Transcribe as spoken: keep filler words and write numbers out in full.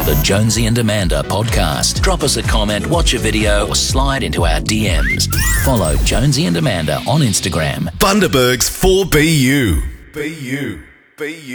The Jonesy and Amanda Podcast. Drop us a comment, watch a video, or slide into our D Ms. Follow Jonesy and Amanda on Instagram. Bundaberg's four B U. B U. B U.